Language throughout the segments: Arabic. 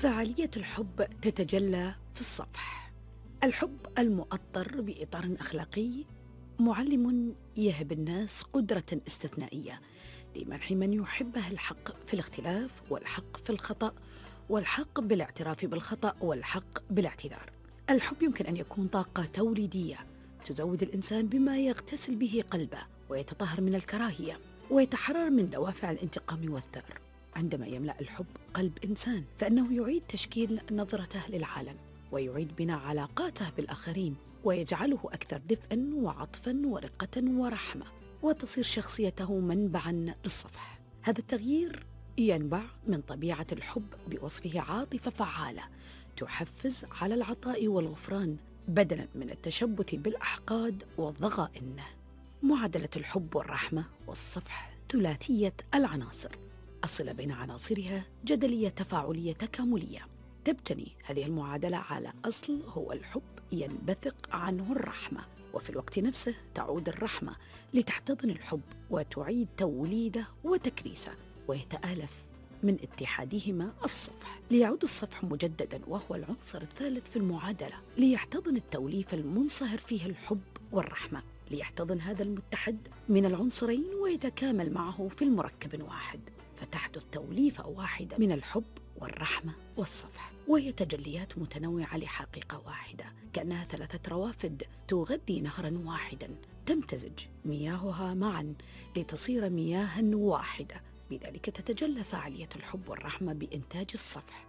فعالية الحب تتجلى في الصفح. الحب المؤطر بإطار أخلاقي معلم يهب الناس قدرة استثنائية لمنح من يحبه الحق في الاختلاف والحق في الخطأ والحق بالاعتراف بالخطأ والحق بالاعتذار. الحب يمكن أن يكون طاقة توليدية تزود الإنسان بما يغتسل به قلبه ويتطهر من الكراهية ويتحرر من دوافع الانتقام والثأر. عندما يملأ الحب قلب إنسان فإنه يعيد تشكيل نظرته للعالم ويعيد بناء علاقاته بالآخرين ويجعله أكثر دفئاً وعطفاً ورقة ورحمة، وتصير شخصيته منبعاً للصفح. هذا التغيير ينبع من طبيعة الحب بوصفه عاطفة فعالة تحفز على العطاء والغفران بدلاً من التشبث بالأحقاد والضغائن. معادلة الحب والرحمة والصفح ثلاثية العناصر، الصلة بين عناصرها جدلية تفاعلية تكاملية. تبتني هذه المعادلة على أصل هو الحب ينبثق عنه الرحمة، وفي الوقت نفسه تعود الرحمة لتحتضن الحب وتعيد توليده وتكريسه، ويتآلف من اتحادهما الصفح ليعود الصفح مجددا وهو العنصر الثالث في المعادلة، ليحتضن التوليف المنصهر فيه الحب والرحمة، ليحتضن هذا المتحد من العنصرين ويتكامل معه في المركب واحد، فتحدث توليفة واحدة من الحب والرحمة والصفح، وهي تجليات متنوعة لحقيقة واحدة، كأنها ثلاثة روافد تغذي نهرا واحدا تمتزج مياهها معا لتصير مياها واحدة. بذلك تتجلى فعالية الحب والرحمة بإنتاج الصفح.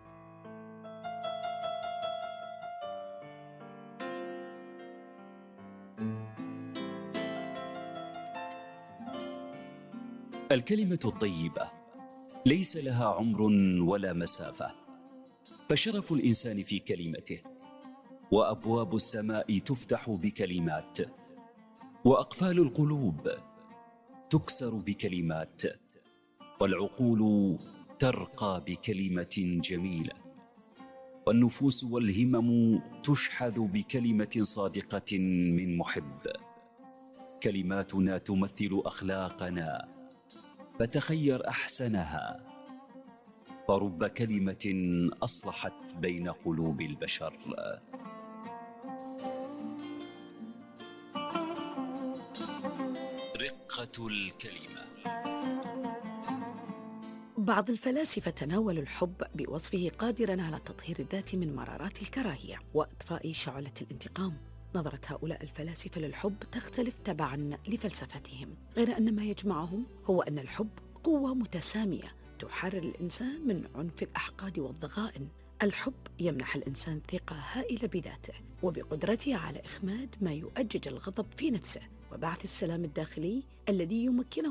الكلمة الطيبة ليس لها عمر ولا مسافة، فشرف الإنسان في كلمته، وأبواب السماء تفتح بكلمات، وأقفال القلوب تكسر بكلمات، والعقول ترقى بكلمة جميلة، والنفوس والهمم تشحذ بكلمة صادقة من محب. كلماتنا تمثل أخلاقنا، فتخير أحسنها، فرب كلمة أصلحت بين قلوب البشر. رقة الكلمة. بعض الفلاسفة تناولوا الحب بوصفه قادراً على تطهير الذات من مرارات الكراهية وإطفاء شعلة الانتقام. نظرة هؤلاء الفلاسفة للحب تختلف تبعاً لفلسفتهم، غير أن ما يجمعهم هو أن الحب قوة متسامية تحرر الإنسان من عنف الأحقاد والضغائن. الحب يمنح الإنسان ثقة هائلة بذاته وبقدرته على إخماد ما يؤجج الغضب في نفسه وبعث السلام الداخلي الذي يمكنه